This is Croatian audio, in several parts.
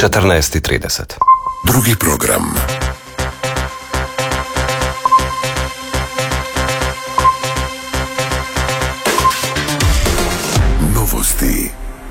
14:30. Drugi program. Novosti.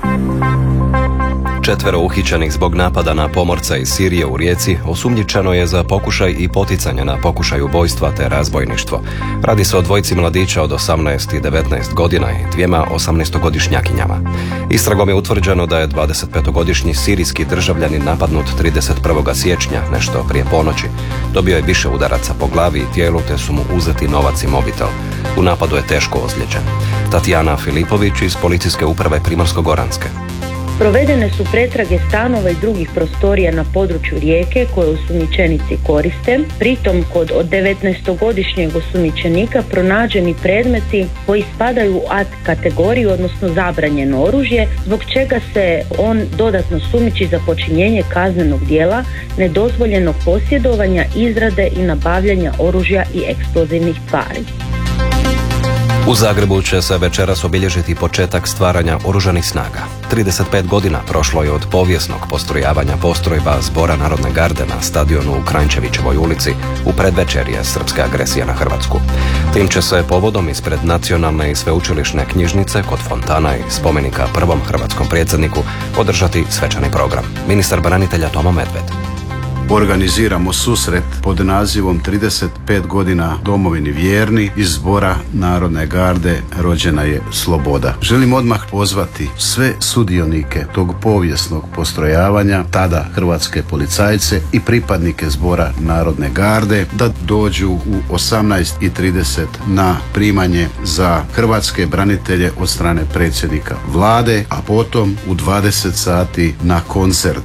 4 uhićenih zbog napada na pomorca iz Sirije u Rijeci osumnjičeno je za pokušaj i poticanje na pokušaj ubojstva te razbojništvo. Radi se o dvojici mladića od 18 i 19 godina i dvijema 18-godišnjakinjama. Istragom je utvrđeno da je 25-godišnji sirijski državljanin napadnut 31. siječnja, nešto prije ponoći. Dobio je više udaraca po glavi i tijelu te su mu uzeti novac i mobitel. U napadu je teško ozlijeđen. Tatjana Filipović iz Policijske uprave Primorsko-goranske. Provedene su pretrage stanova i drugih prostorija na području Rijeke koje osumnjičenici koriste. Pritom kod od 19-godišnjeg osumnjičenika pronađeni predmeti koji spadaju u A kategoriju, odnosno zabranjeno oružje, zbog čega se on dodatno sumnjiči za počinjenje kaznenog djela nedozvoljenog posjedovanja, izrade i nabavljanja oružja i eksplozivnih tvari. U Zagrebu će se večeras obilježiti početak stvaranja oružanih snaga. 35 godina prošlo je od povijesnog postrojavanja postrojba Zbora Narodne garde na stadionu u Kranjčevićevoj ulici u predvečerje srpske agresije na Hrvatsku. Tim će se povodom ispred Nacionalne i sveučilišne knjižnice kod fontana i spomenika prvom hrvatskom predsjedniku održati svečani program. Ministar branitelja Tomo Medved. Organiziramo susret pod nazivom 35 godina domovini vjerni iz Zbora Narodne garde rođena je sloboda. Želim odmah pozvati sve sudionike tog povijesnog postrojavanja, tada hrvatske policajce i pripadnike Zbora Narodne garde, da dođu u 18:30 na primanje za hrvatske branitelje od strane predsjednika vlade, a potom u 20 sati na koncert.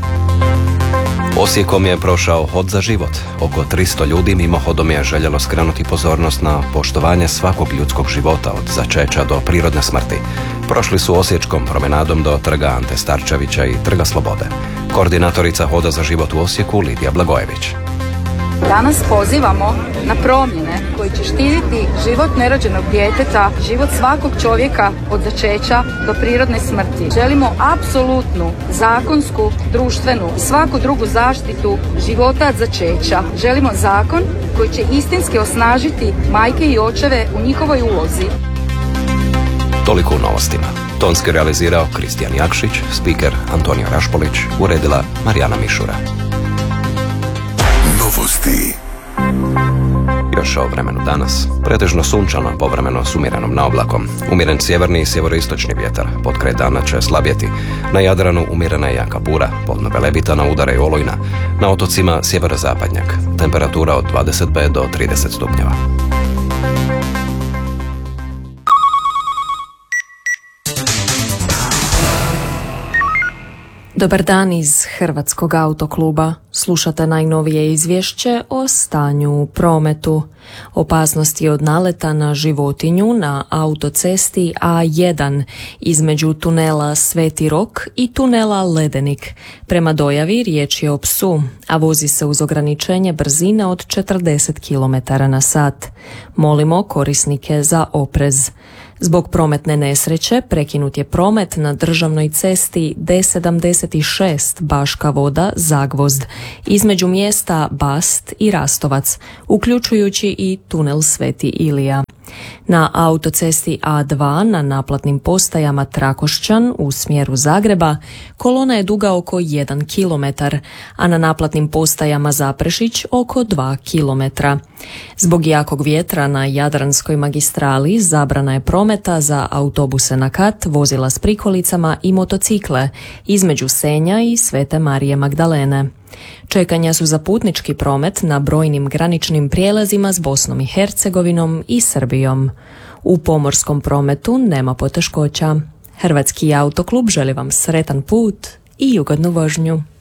Osijekom je prošao Hod za život. Oko 300 ljudi mimohodom je željelo skrenuti pozornost na poštovanje svakog ljudskog života od začeća do prirodne smrti. Prošli su osječkom promenadom do trga Ante Starčevića i trga Slobode. Koordinatorica Hoda za život u Osijeku Lidija Blagojević. Danas pozivamo na promjene koji će štititi život nerođenog djeteta, život svakog čovjeka od začeća do prirodne smrti. Želimo apsolutnu, zakonsku, društvenu i svaku drugu zaštitu života od začeća. Želimo zakon koji će istinski osnažiti majke i očeve u njihovoj ulozi. Toliko u novostima. Tonski realizirao Kristijan Jakšić, spiker Antonio Rašpolić, uredila Marijana Mišura. Novosti. Još o vremenu danas. Pretežno sunčano, povremeno s umjerenom naoblakom. Umjeren sjeverni i sjeveroistočni vjetar. Potkraj dana će slabjeti. Na Jadranu umjerena je jaka bura, podno Velebita na udare i olujna. Na otocima sjeverozapadnjak. Temperatura od 20 do 30 stupnjeva. Dobar dan iz Hrvatskog autokluba. Slušate najnovije izvješće o stanju u prometu. Opasnosti od naleta na životinju na autocesti A1 između tunela Sveti Rok i tunela Ledenik. Prema dojavi riječ je o psu, a vozi se uz ograničenje brzine od 40 km/h. Molimo korisnike za oprez. Zbog prometne nesreće prekinut je promet na državnoj cesti D76 Baška Voda Zagvozd između mjesta Bast i Rastovac, uključujući i tunel Sveti Ilija. Na autocesti A2 na naplatnim postajama Trakošćan u smjeru Zagreba kolona je duga oko 1 km, a na naplatnim postajama Zaprešić oko 2 km. Zbog jakog vjetra na Jadranskoj magistrali zabrana je prometa za autobuse na kat, vozila s prikolicama i motocikle između Senja i Svete Marije Magdalene. Čekanja su za putnički promet na brojnim graničnim prijelazima s Bosnom i Hercegovinom i Srbijom. U pomorskom prometu nema poteškoća. Hrvatski autoklub želi vam sretan put i ugodnu vožnju.